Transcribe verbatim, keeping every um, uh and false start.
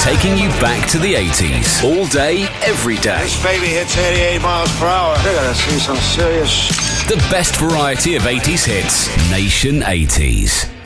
taking you back to the eighties. All day, every day. This baby hits eighty-eight miles per hour. They're gonna see some serious... The best variety of eighties hits. Nation eighties.